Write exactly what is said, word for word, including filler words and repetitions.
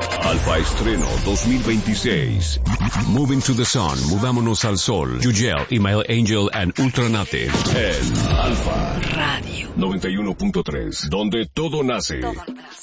Alfa Estreno dos mil veintiséis. Moving to the Sun, Mudámonos al Sol, Yugel, Email Angel and Ultranate. En Alfa Radio noventa y uno punto tres, donde todo nace. Todo nace.